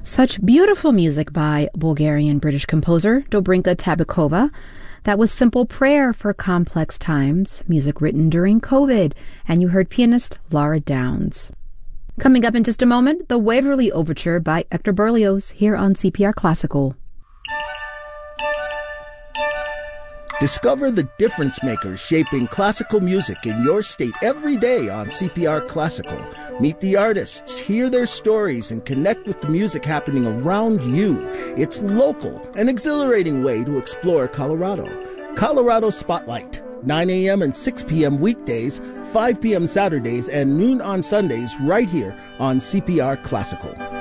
Such beautiful music by Bulgarian-British composer Dobrinka Tabakova. That was Simple Prayer for Complex Times, music written during COVID, and you heard pianist Laura Downs. Coming up in just a moment, the Waverly Overture by Hector Berlioz here on CPR Classical. Discover the difference makers shaping classical music in your state every day on CPR Classical. Meet the artists, hear their stories, and connect with the music happening around you. It's local, an exhilarating way to explore Colorado. Colorado Spotlight, 9 a.m. and 6 p.m. weekdays, 5 p.m. Saturdays, and noon on Sundays right here on CPR Classical.